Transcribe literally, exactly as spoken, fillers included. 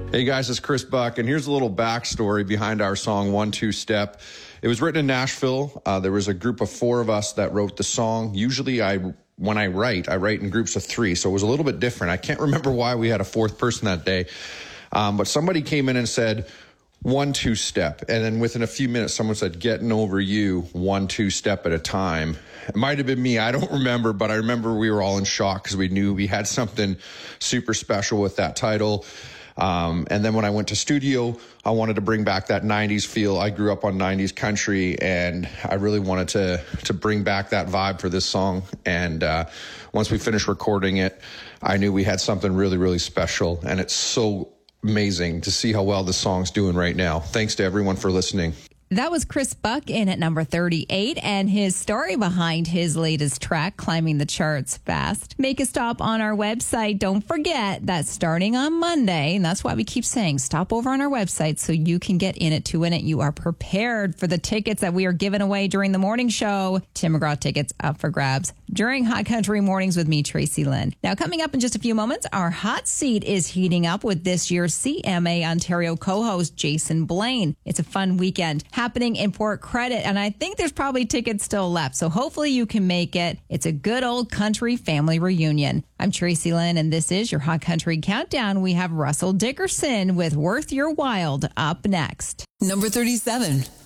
Hey guys, it's Chris Buck, and here's a little backstory behind our song One Two Step. It was written in Nashville. Uh, there was a group of four of us that wrote the song. Usually I, when I write, I write in groups of three, so it was a little bit different. I can't remember why we had a fourth person that day, um, but somebody came in and said, one, two step. And then within a few minutes, someone said, getting over you, one, two step at a time. It might have been me. I don't remember, but I remember we were all in shock because we knew we had something super special with that title. Um, and then when I went to studio, I wanted to bring back that nineties feel. I grew up on nineties country, and I really wanted to to bring back that vibe for this song. And uh, once we finished recording it, I knew we had something really, really special. And it's so amazing to see how well the song's doing right now. Thanks to everyone for listening. That was Chris Buck in at number thirty-eight, and his story behind his latest track, climbing the charts fast. Make a stop on our website. Don't forget that starting on Monday, and that's why we keep saying stop over on our website so you can get in it to win it. You are prepared for the tickets that we are giving away during the morning show. Tim McGraw tickets up for grabs during Hot Country Mornings with me, Tracy Lynn. Now, coming up in just a few moments, our hot seat is heating up with this year's C M A Ontario co-host, Jason Blaine. It's a fun weekend happening in Port Credit, and I think there's probably tickets still left, so hopefully you can make it. It's a good old country family reunion. I'm Tracy Lynn, and this is your Hot Country Countdown. We have Russell Dickerson with Worth Your Wild up next. Number thirty-seven.